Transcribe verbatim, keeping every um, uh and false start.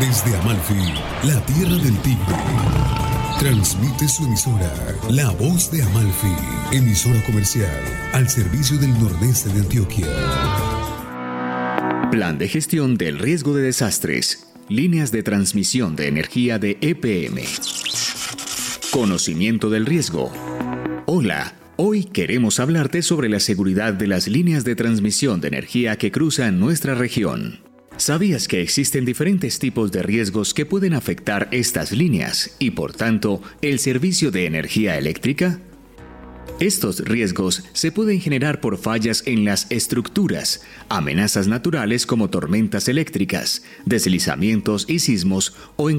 Desde Amalfi, la tierra del tigre, transmite su emisora, La Voz de Amalfi, emisora comercial al servicio del nordeste de Antioquia. Plan de gestión del riesgo de desastres. Líneas de transmisión de energía de E P M. Conocimiento del riesgo. Hola, hoy queremos hablarte sobre la seguridad de las líneas de transmisión de energía que cruzan nuestra región. ¿Sabías que existen diferentes tipos de riesgos que pueden afectar estas líneas y, por tanto, el servicio de energía eléctrica? Estos riesgos se pueden generar por fallas en las estructuras, amenazas naturales como tormentas eléctricas, deslizamientos y sismos o en